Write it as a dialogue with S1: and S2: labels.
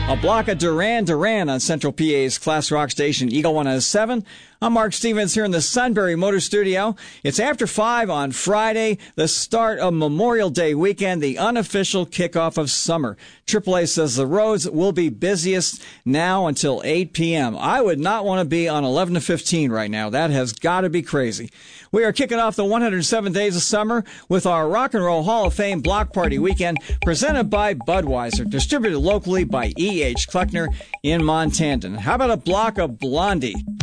S1: A block of Duran Duran on Central PA's class rock station, Eagle 107. I'm Mark Stevens here in the Sunbury Motor Studio. It's after 5 on Friday, the start of Memorial Day weekend, the unofficial kickoff of summer. AAA says the roads will be busiest now until 8 p.m. I would not want to be on 11 to 15 right now. That has got to be crazy. We are kicking off the 107 days of summer with our Rock and Roll Hall of Fame Block Party Weekend presented by Budweiser, distributed locally by E.H. Kleckner in Montanton. How about a block of Blondie?